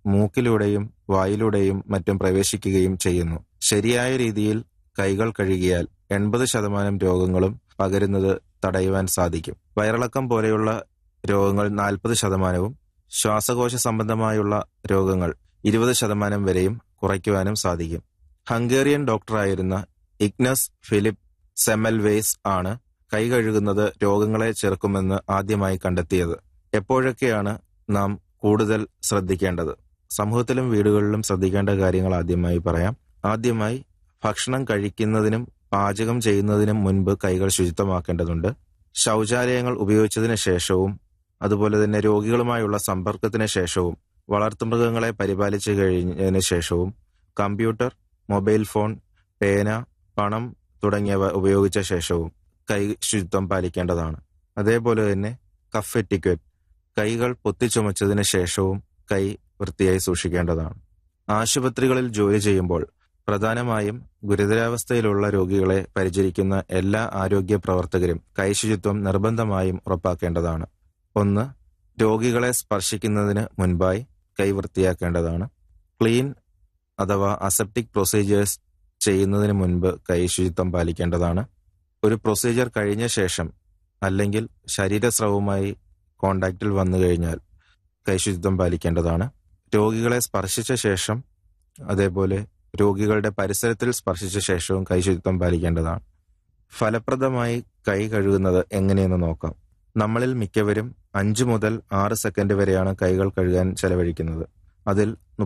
മൂക്കിലൂടെയും വായിലൂടെയും മറ്റും പ്രവേശിക്കുകയും ചെയ്യുന്നു. ശരിയായ രീതിയിൽ കൈകൾ കഴുകിയാൽ 80% രോഗങ്ങളും പകരുന്നത് തടയുവാൻ സാധിക്കും. വയറിളക്കം പോലെയുള്ള രോഗങ്ങൾ 40%വും ശ്വാസകോശ സംബന്ധമായുള്ള രോഗങ്ങൾ 20% വരെയും കുറയ്ക്കുവാനും സാധിക്കും. ഹംഗേറിയൻ ഡോക്ടറായിരുന്ന ഇഗ്നസ് ഫിലിപ്പ് സെമൽവേസ് ആണ് കൈ കഴുകുന്നത് രോഗങ്ങളെ ചെറുക്കുമെന്ന് ആദ്യമായി കണ്ടെത്തിയത്. എപ്പോഴൊക്കെയാണ് നാം കൂടുതൽ ശ്രദ്ധിക്കേണ്ടത്? സമൂഹത്തിലും വീടുകളിലും ശ്രദ്ധിക്കേണ്ട കാര്യങ്ങൾ ആദ്യമായി പറയാം. ആദ്യമായി ഭക്ഷണം കഴിക്കുന്നതിനും പാചകം ചെയ്യുന്നതിനും മുൻപ് കൈകൾ ശുചിത്വമാക്കേണ്ടതുണ്ട്. ശൗചാലയങ്ങൾ ഉപയോഗിച്ചതിന് ശേഷവും അതുപോലെ തന്നെ രോഗികളുമായുള്ള സമ്പർക്കത്തിന് ശേഷവും വളർത്തുമൃഗങ്ങളെ പരിപാലിച്ചു കഴിഞ്ഞതിന് ശേഷവും കമ്പ്യൂട്ടർ, മൊബൈൽ ഫോൺ, പേന, പണം തുടങ്ങിയവ ഉപയോഗിച്ച ശേഷവും കൈ ശുചിത്വം പാലിക്കേണ്ടതാണ്. അതേപോലെ തന്നെ കഫ് എറ്റിക്വറ്റ്, കൈകൾ പൊത്തിച്ചുമച്ചതിന് ശേഷവും കൈ വൃത്തിയായി സൂക്ഷിക്കേണ്ടതാണ്. ആശുപത്രികളിൽ ജോലി ചെയ്യുമ്പോൾ പ്രധാനമായും ഗുരുതരാവസ്ഥയിലുള്ള രോഗികളെ പരിചരിക്കുന്ന എല്ലാ ആരോഗ്യ പ്രവർത്തകരും കൈശുചിത്വം നിർബന്ധമായും ഉറപ്പാക്കേണ്ടതാണ്. 1. രോഗികളെ സ്പർശിക്കുന്നതിന് മുൻപായി കൈ വൃത്തിയാക്കേണ്ടതാണ്. ക്ലീൻ അഥവാ അസെപ്റ്റിക് പ്രൊസീജിയേഴ്സ് ചെയ്യുന്നതിന് മുൻപ് കൈ ശുചിത്വം പാലിക്കേണ്ടതാണ്. ഒരു പ്രൊസീജിയർ കഴിഞ്ഞ ശേഷം അല്ലെങ്കിൽ ശരീരസ്രവവുമായി കോണ്ടാക്റ്റിൽ വന്നു കഴിഞ്ഞാൽ കൈശുചിത്വം പാലിക്കേണ്ടതാണ്. രോഗികളെ സ്പർശിച്ച ശേഷം അതേപോലെ രോഗികളുടെ പരിസരത്തിൽ സ്പർശിച്ച ശേഷവും കൈശുചിത്വം പാലിക്കേണ്ടതാണ്. ഫലപ്രദമായി കൈ കഴുകുന്നത് എങ്ങനെയെന്ന് നോക്കാം. നമ്മളിൽ മിക്കവരും 5 മുതൽ 6 സെക്കൻഡ് വരെയാണ് കൈകൾ കഴുകാൻ ചെലവഴിക്കുന്നത്. അതിൽ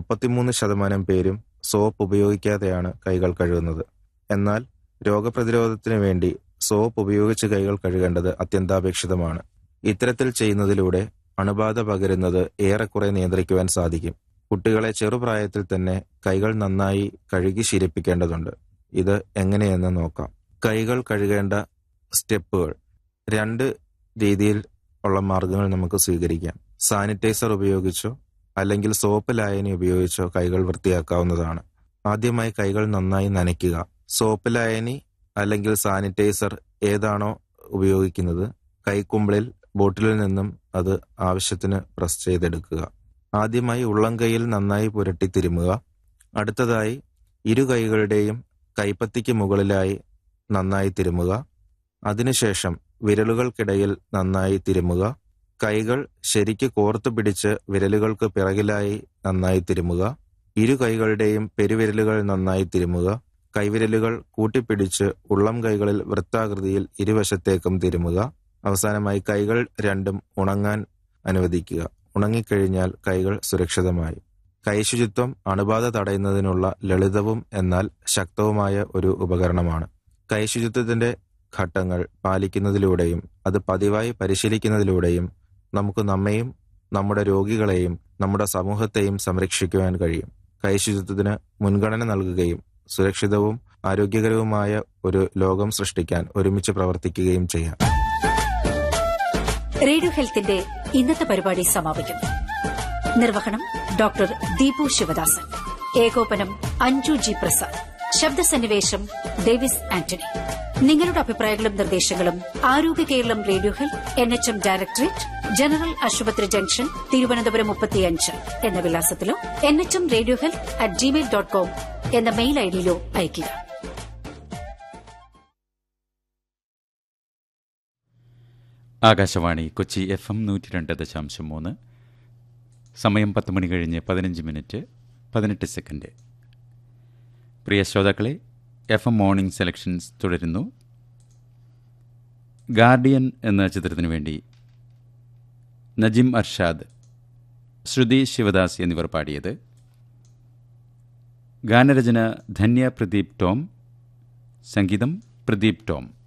33% പേരും സോപ്പ് ഉപയോഗിക്കാതെയാണ് കൈകൾ കഴുകുന്നത്. എന്നാൽ രോഗപ്രതിരോധത്തിന് വേണ്ടി സോപ്പ് ഉപയോഗിച്ച് കൈകൾ കഴുകേണ്ടത് അത്യന്താപേക്ഷിതമാണ്. ഇത്തരത്തിൽ ചെയ്യുന്നതിലൂടെ അണുബാധ പകരുന്നത് ഏറെക്കുറെ നിയന്ത്രിക്കുവാൻ സാധിക്കും. കുട്ടികളെ ചെറുപ്രായത്തിൽ തന്നെ കൈകൾ നന്നായി കഴുകി ശീലിപ്പിക്കേണ്ടതുണ്ട്. ഇത് എങ്ങനെയെന്ന് നോക്കാം. കൈകൾ കഴുകേണ്ട സ്റ്റെപ്പുകൾ 2 രീതിയിൽ ഉള്ള മാർഗങ്ങൾ നമുക്ക് സ്വീകരിക്കാം. സാനിറ്റൈസർ ഉപയോഗിച്ചോ അല്ലെങ്കിൽ സോപ്പ് ലായനി ഉപയോഗിച്ചോ കൈകൾ വൃത്തിയാക്കാവുന്നതാണ്. ആദ്യമായി കൈകൾ നന്നായി നനയ്ക്കുക. സോപ്പ് ലായനി അല്ലെങ്കിൽ സാനിറ്റൈസർ ഏതാണോ ഉപയോഗിക്കുന്നത് കൈക്കുമ്പിളിൽ ബോട്ടിലിൽ നിന്നും അത് ആവശ്യത്തിന് പ്രസ് ചെയ്തെടുക്കുക. ആദ്യമായി ഉള്ളംകൈയിൽ നന്നായി പുരട്ടി തിരുമുക. അടുത്തതായി ഇരു കൈകളുടെയും കൈപ്പത്തിക്ക് മുകളിലായി നന്നായി തിരുമുക. അതിനുശേഷം വിരലുകൾക്കിടയിൽ നന്നായി തിരുമുക. കൈകൾ ശരിക്ക് കോർത്തു പിടിച്ച് വിരലുകൾക്ക് പിറകിലായി നന്നായി തിരുമുക. ഇരു കൈകളുടെയും പെരുവിരലുകൾ നന്നായി തിരുമുക. കൈവിരലുകൾ കൂട്ടിപ്പിടിച്ച് ഉള്ളം കൈകളിൽ വൃത്താകൃതിയിൽ ഇരുവശത്തേക്കും തിരുമുക. അവസാനമായി കൈകൾ രണ്ടും ഉണങ്ങാൻ അനുവദിക്കുക. ഉണങ്ങിക്കഴിഞ്ഞാൽ കൈകൾ സുരക്ഷിതമായി. കൈശുചിത്വം അണുബാധ തടയുന്നതിനുള്ള ലളിതവും എന്നാൽ ശക്തവുമായ ഒരു ഉപകരണമാണ്. കൈശുചിത്വത്തിന്റെ ഘട്ടങ്ങൾ പാലിക്കുന്നതിലൂടെയും അത് പതിവായി പരിശീലിക്കുന്നതിലൂടെയും നമുക്ക് നമ്മെയും നമ്മുടെ രോഗികളെയും നമ്മുടെ സമൂഹത്തെയും സംരക്ഷിക്കുവാൻ കഴിയും. കൈശുചിത്വത്തിന് മുൻഗണന നൽകുകയും സുരക്ഷിതവും ആരോഗ്യകരവുമായ ഒരു ലോകം സൃഷ്ടിക്കാൻ ഒരുമിച്ച് പ്രവർത്തിക്കുകയും ചെയ്യാം. റേഡിയോ ഹെൽത്തിന്റെ ഇന്നത്തെ പരിപാടി സമാപിക്കുന്നു. നിർവഹണം ഡോക്ടർ ദീപു ശിവദാസൻ. ഏകോപനം അഞ്ജു ജി പ്രസാദ്. ശബ്ദസന്നിവേശം ഡേവിസ് ആന്റണി. നിങ്ങളുടെ അഭിപ്രായങ്ങളും നിർദ്ദേശങ്ങളും ആരോഗ്യ Keralam radio health NHM directorate, general ആശുപത്രി ജംഗ്ഷൻ, തിരുവനന്തപുരം 35 എന്ന വിലാസത്തിലോ nhmradiohealth@gmail.com എന്ന മെയിൽ ഐഡിയിലോ അയയ്ക്കുക. ആകാശവാണി കൊച്ചി FM 102.3. സമയം 10 മണി കഴിഞ്ഞ് 15:18. പ്രിയ ശ്രോതാക്കളെ, FM മോർണിംഗ് സെലക്ഷൻസ് തുടരുന്നു. ഗാർഡിയൻ എന്ന ചിത്രത്തിനു വേണ്ടി നജിം അർഷാദ്, ശ്രുതി ശിവദാസ് എന്നിവർ പാടിയത്. ഗാനരചന ധന്യ പ്രദീപ് ടോം, സംഗീതം പ്രദീപ് ടോം.